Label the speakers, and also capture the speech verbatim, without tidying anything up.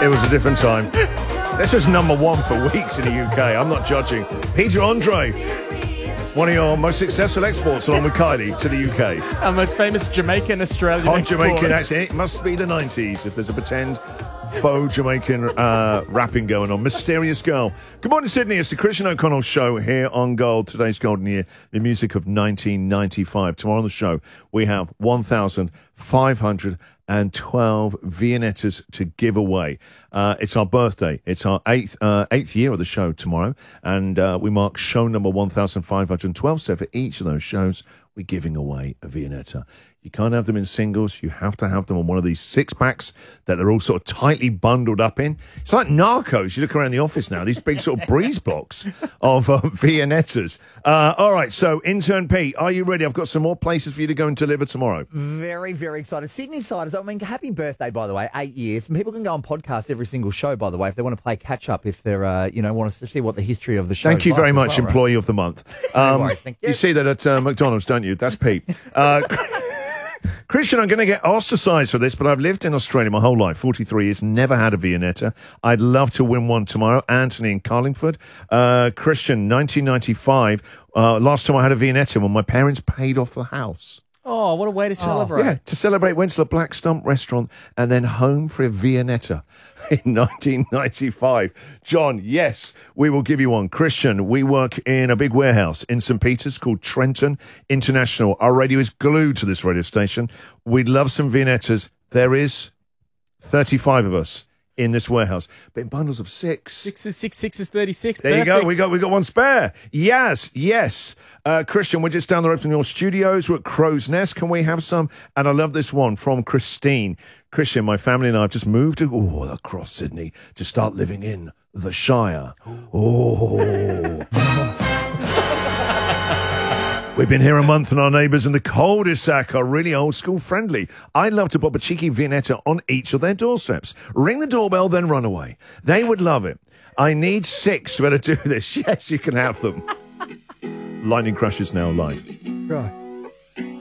Speaker 1: It was a different time. This was number one for weeks in the U K. I'm not judging. Peter Andre, one of your most successful exports, along with Kylie, to the U K.
Speaker 2: Our most famous Jamaican Australian
Speaker 1: On
Speaker 2: export.
Speaker 1: Jamaican accent. It must be the nineties if there's a pretend faux Jamaican uh, rapping going on. Mysterious Girl. Good morning, Sydney. It's the Christian O'Connell Show here on Gold. Today's Golden Year, the music of nineteen ninety-five. Tomorrow on the show, we have one thousand five hundred twelve Viennettas to give away. Uh, it's our birthday. It's our eighth uh, eighth year of the show tomorrow, and uh, we mark show number one thousand five hundred twelve. So for each of those shows, we're giving away a Viennetta. You can't have them in singles. You have to have them on one of these six-packs that they're all sort of tightly bundled up in. It's like Narcos. You look around the office now, these big sort of breeze blocks of uh, Viennettas. Uh, all right, so intern Pete, are you ready? I've got some more places for you to go and deliver tomorrow.
Speaker 3: Very, very excited. Sydney Siders, I mean, happy birthday, by the way, eight years. And people can go on podcast every single show, by the way, if they want to play catch-up, if they're, uh, you know, want to see what the history of the show
Speaker 1: Thank
Speaker 3: is
Speaker 1: you
Speaker 3: like
Speaker 1: very
Speaker 3: as
Speaker 1: much,
Speaker 3: well, right?
Speaker 1: Employee of the Month. Um,
Speaker 3: No worries, thank you.
Speaker 1: You see that at uh, McDonald's, don't you? That's Pete. Uh, Christian, I'm going to get ostracised for this, but I've lived in Australia my whole life, forty-three years, never had a Viennetta. I'd love to win one tomorrow. Anthony in Carlingford. Uh, Christian, nineteen ninety-five, uh, last time I had a Viennetta when my parents paid off the house.
Speaker 2: Oh, what a way to celebrate.
Speaker 1: Yeah, to celebrate, went to the Black Stump restaurant and then home for a Viennetta in nineteen ninety-five. John, yes, we will give you one. Christian, we work in a big warehouse in Saint Peter's called Trenton International. Our radio is glued to this radio station. We'd love some Viennettas. There is thirty-five of us in this warehouse, but in bundles of six.
Speaker 2: Six is six, six is thirty-six.
Speaker 1: There you go.
Speaker 2: Perfect.
Speaker 1: We got we got one spare. Yes, yes. Uh, Christian, we're just down the road from your studios. We're at Crow's Nest. Can we have some? And I love this one from Christine. Christian, my family and I have just moved to oh, across Sydney to start living in the Shire. Oh. We've been here a month and our neighbours in the cul-de-sac are really old school friendly. I'd love to pop a cheeky Viennetta on each of their doorsteps. Ring the doorbell, then run away. They would love it. I need six to be able to do this. Yes, you can have them. Lightning crashes now live.
Speaker 3: Right.